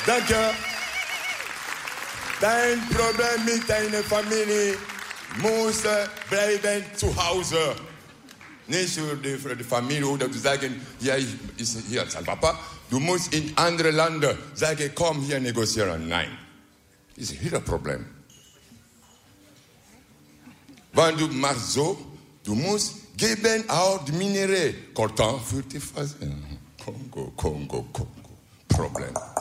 Danke. Dein Problem mit deiner Familie muss bleiben zu Hause. Nicht für die Familie oder zu sagen, ja, ist hier sein Papa. Du musst in andere Länder sagen, komm hier negozieren. Nein. Das ist hier ein Problem. Wenn du machst so, du musst geben auch die Minerais. Coltan für die Phase. Kongo. Problem.